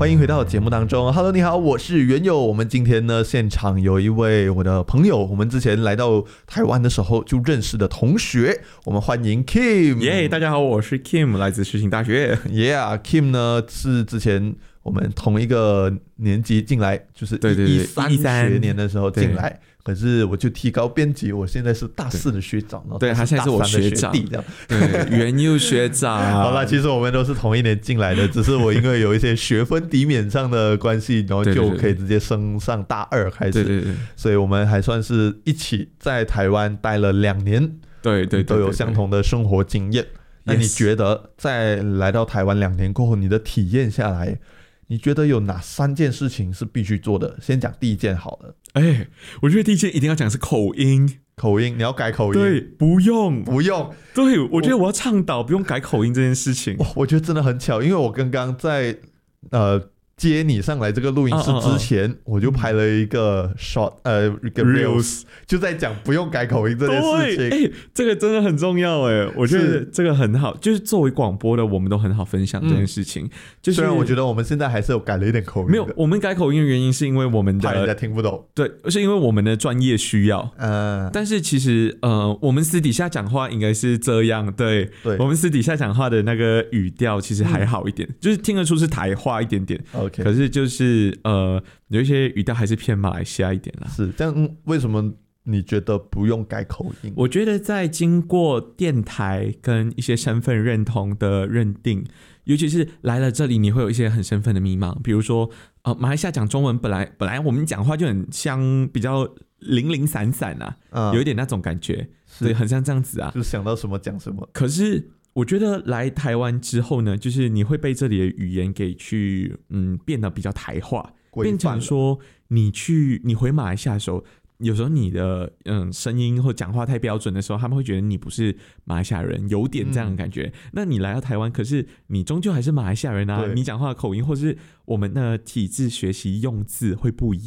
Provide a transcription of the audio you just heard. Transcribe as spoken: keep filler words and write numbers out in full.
欢迎回到节目当中 Hello 你好，我是元友。我们今天呢现场有一位我的朋友，我们之前来到台湾的时候就认识的同学，我们欢迎 Kim。 耶、yeah, 大家好，我是 Kim， 来自世新大学。 Yeah Kim 呢是之前我们同一个年级进来，就是一三学年的时候进来，可是我就提高编辑，我现在是大四的学长， 对，他现在是我学长， 这样对，元佑学长。 好了，其实我们都是同一年进来的，只是我因为有一些学分抵免上的关系，然后就可以直接升上大二开始，对对对，所以我们还算是一起在台湾待了两年， 对 对, 对, 对, 对， 都有相同的生活经验。那你觉得在来到台湾两年过后，你的体验下来，你觉得有哪三件事情是必须做的？先讲第一件好了。 哎，我觉得第一件一定要讲是口音。 口音，你要改口音？ 对，不用， 不用。 对，我觉得我要倡导不用改口音这件事情。 我, 我觉得真的很巧，因为我刚刚在呃接你上来这个录音室之前，嗯嗯嗯我就拍了一个 short， 呃，一个 reels， 就在讲不用改口音这件事情。 哎，这个真的很重要哎，我觉得这个很好，就是作为广播的，我们都很好分享这件事情。嗯、就是虽然我觉得我们现在还是有改了一点口音， 没有，我们改口音的原因是因为我们的怕人家听不懂， 对，是因为我们的专业需要。嗯，但是其实呃，我们私底下讲话应该是这样，对，对，我们私底下讲话的那个语调其实还好一点，嗯、就是听得出是台话一点点。OK， 可是就是。呃，有一些语调还是偏马来西亚一点啦。 是这样，为什么你觉得不用改口音？ 我觉得在经过电台跟一些身份认同的认定，尤其是来了这里，你会有一些很身份的迷茫。比如说，呃，马来西亚讲中文本来本来我们讲话就很像比较零零散散啊，嗯、有一点那种感觉，对，很像这样子啊， 就想到什么讲什么。 可是我觉得来台湾之后呢，就是你会被这里的语言给去嗯变得比较台化，变成说你去你回马来西亚的时候，有时候你的嗯声音或讲话太标准的时候，他们会觉得你不是马来西亚人，有点这样的感觉。嗯、那你来到台湾，可是你终究还是马来西亚人啊，你讲话的口音或是我们的体制学习用字会不一样。